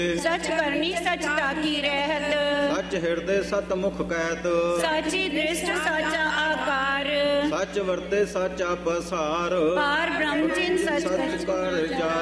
सच करनी सच ताकी रहत, सच हृदय सत मुख कहत, साची दृष्ट साचा आकार, सच वर्ते सच पसार, पार ब्रह्म जिन सच सच कर जा